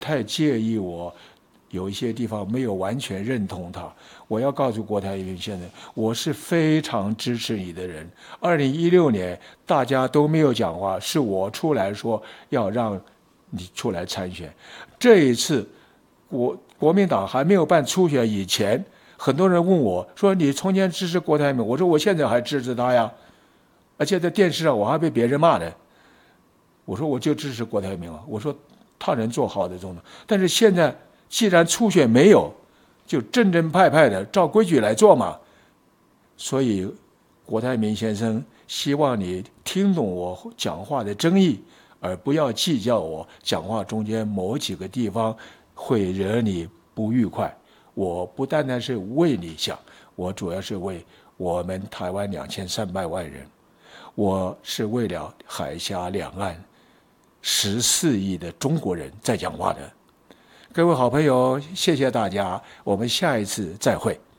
太介意我有一些地方没有完全认同他。我要告诉郭台铭先生，我是非常支持你的人。2016年大家都没有讲话，是我出来说要让你出来参选。这一次国民党还没有办初选以前，很多人问我说：“你从前支持郭台铭？”我说：“我现在还支持他呀，而且在电视上我还被别人骂呢。”我说：“我就支持郭台铭啊。”我说：“他能做好的总统。”但是现在既然初选没有，就正正派派的照规矩来做嘛。所以郭台铭先生，希望你听懂我讲话的真意，而不要计较我讲话中间某几个地方会惹你不愉快。我不单单是为你想，我主要是为我们台湾2300万人，我是为了海峡两岸14亿的中国人在讲话的。各位好朋友，谢谢大家，我们下一次再会。